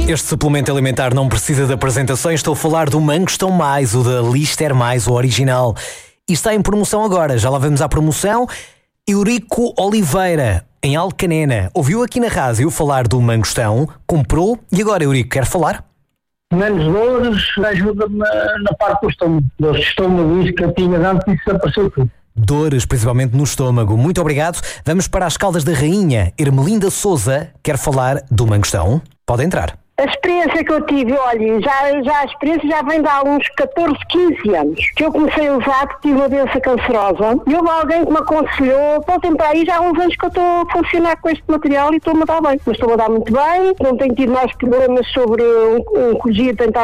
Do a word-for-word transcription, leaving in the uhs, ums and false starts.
Este suplemento alimentar não precisa de apresentações. Estou a falar do Mangostão Mais, o da Lister Mais, o original. E está em promoção agora. Já lá vamos à promoção. Eurico Oliveira, em Alcanena. Ouviu aqui na rádio falar do Mangostão, comprou e agora, Eurico, quer falar? Menos dores, ajuda-me na parte do estômago. Dores de estômago, isso que eu tinha antes, isso apareceu tudo. Dores, principalmente no estômago. Muito obrigado. Vamos para as Caldas da Rainha. Ermelinda Souza quer falar do Mangostão. Pode entrar. A experiência que eu tive, olha, já, já a experiência já vem de há uns catorze, quinze anos, que eu comecei a usar porque tive uma doença cancerosa e houve alguém que me aconselhou, voltem para aí, já há uns anos que eu estou a funcionar com este material e estou-me a dar bem. Mas estou-me a dar muito bem, não tenho tido mais problemas sobre oncologia, tentar